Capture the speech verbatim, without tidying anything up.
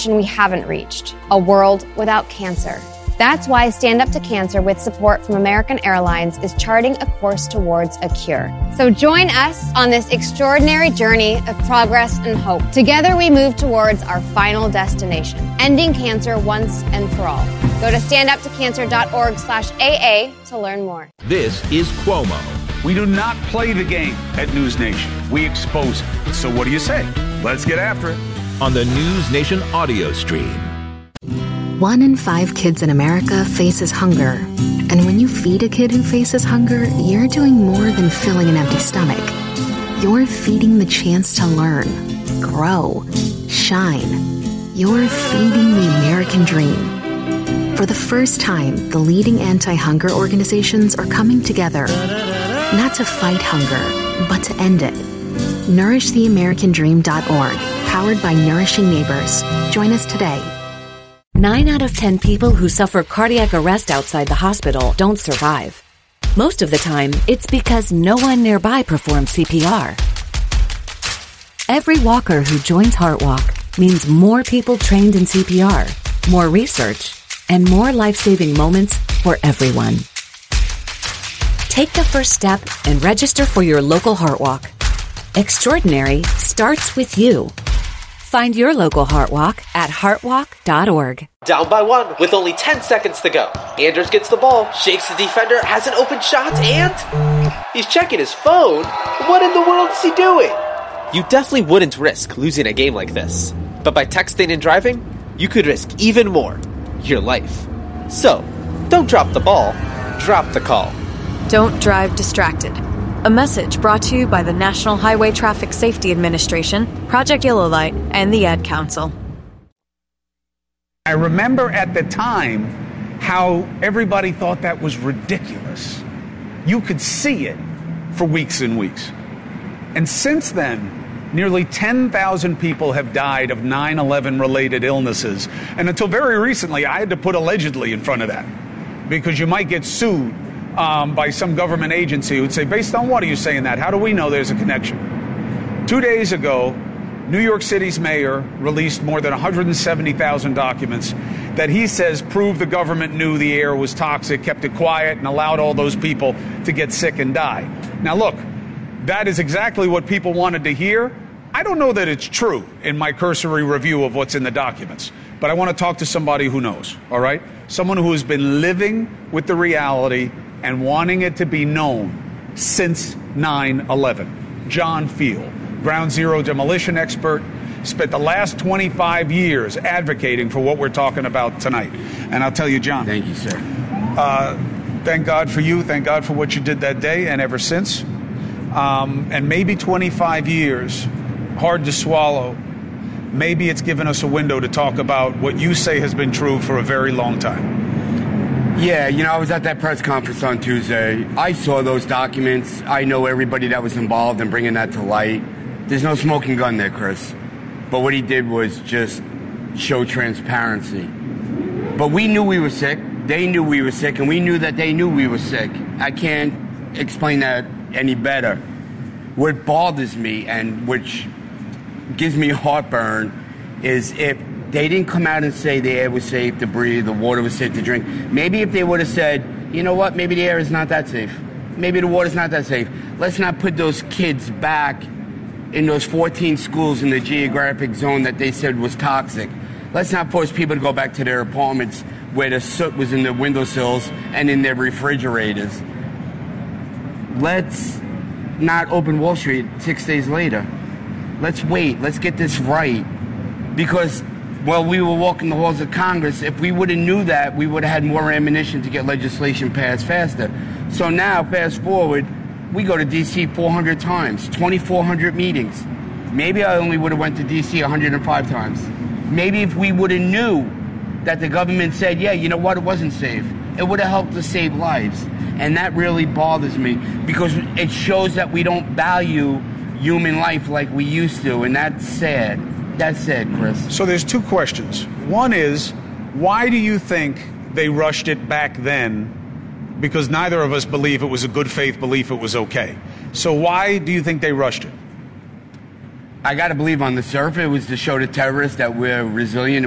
nation we haven't reached, a world without cancer. That's why Stand Up to Cancer, with support from American Airlines, is charting a course towards a cure. So join us on this extraordinary journey of progress and hope. Together we move towards our final destination, ending cancer once and for all. Go to standuptocancer.org slash AA to learn more. This is Cuomo. We do not play the game at News Nation. We expose it. So what do you say? Let's get after it. On the News Nation audio stream. One in five kids in America faces hunger. And when you feed a kid who faces hunger, you're doing more than filling an empty stomach. You're feeding the chance to learn, grow, shine. You're feeding the American dream. For the first time, the leading anti-hunger organizations are coming together, not to fight hunger, but to end it. nourish the american dream dot org, powered by Nourishing Neighbors. Join us today. Nine out of ten people who suffer cardiac arrest outside the hospital don't survive. Most of the time, it's because no one nearby performs C P R. Every walker who joins HeartWalk means more people trained in C P R, more research, and more life-saving moments for everyone. Take the first step and register for your local HeartWalk. Extraordinary starts with you. Find your local HeartWalk at heartwalk dot org. Down by one with only ten seconds to go. Anders gets the ball, shakes the defender, has an open shot, and he's checking his phone. What in the world is he doing? You definitely wouldn't risk losing a game like this. But by texting and driving, you could risk even more. Your life. So, don't drop the ball, drop the call. Don't drive distracted. A message brought to you by the National Highway Traffic Safety Administration, Project Yellow Light, and the Ad Council. I remember at the time how everybody thought that was ridiculous. You could see it for weeks and weeks. And since then, nearly ten thousand people have died of nine eleven related illnesses. And until very recently, I had to put allegedly in front of that because you might get sued um, by some government agency who would say, based on what are you saying that? How do we know there's a connection? Two days ago, New York City's mayor released more than one hundred seventy thousand documents that he says prove the government knew the air was toxic, kept it quiet, and allowed all those people to get sick and die. Now, look, that is exactly what people wanted to hear. I don't know that it's true in my cursory review of what's in the documents, but I want to talk to somebody who knows, all right? Someone who has been living with the reality and wanting it to be known since nine eleven. John Field, Ground Zero demolition expert, spent the last twenty-five years advocating for what we're talking about tonight. And I'll tell you, John. Thank you, sir. Uh, thank God for you. Thank God for what you did that day and ever since. Um, and maybe twenty-five years, hard to swallow. Maybe it's given us a window to talk about what you say has been true for a very long time. Yeah, you know, I was at that press conference on Tuesday. I saw those documents. I know everybody that was involved in bringing that to light. There's no smoking gun there, Chris. But what he did was just show transparency. But we knew we were sick. They knew we were sick, and we knew that they knew we were sick. I can't explain that any better. What bothers me and which gives me heartburn is if they didn't come out and say the air was safe to breathe, the water was safe to drink. Maybe if they would have said, you know what, maybe the air is not that safe. Maybe the water's not that safe. Let's not put those kids back in those fourteen schools in the geographic zone that they said was toxic. Let's not force people to go back to their apartments where the soot was in their windowsills and in their refrigerators. Let's not open Wall Street six days later. Let's wait. Let's get this right. Because while we were walking the halls of Congress, if we would have knew that, we would have had more ammunition to get legislation passed faster. So now, fast forward, we go to D C four hundred times, twenty-four hundred meetings. Maybe I only would have went to D C one hundred five times. Maybe if we would have knew that the government said, yeah, you know what, it wasn't safe, it would have helped to save lives. And that really bothers me because it shows that we don't value human life like we used to, and that's sad. That's sad, Chris. So there's two questions. One is, why do you think they rushed it back then? Because neither of us believe it was a good faith belief it was okay. So why do you think they rushed it? I got to believe on the surface it was to show the terrorists that we're resilient.